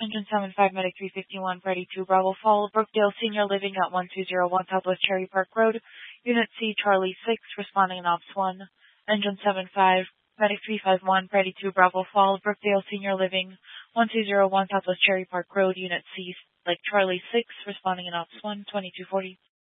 Engine 75, Medic 351, Freddy 2, Bravo Fall, Brookdale Senior Living at 1201 Southwest Cherry Park Road, Unit C, Charlie 6, responding in Ops 1. Engine 75, Medic 351, Freddy 2, Bravo Fall, Brookdale Senior Living, 1201 Southwest Cherry Park Road, Unit C, like Charlie 6, responding in Ops 1, 2240.